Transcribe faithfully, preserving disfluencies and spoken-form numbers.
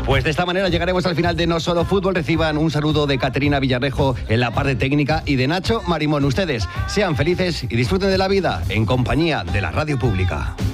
Pues de esta manera llegaremos al final de No Solo Fútbol. Reciban un saludo de Caterina Villarrejo en la parte técnica y de Nacho Marimón. Ustedes sean felices y disfruten de la vida en compañía de la radio pública.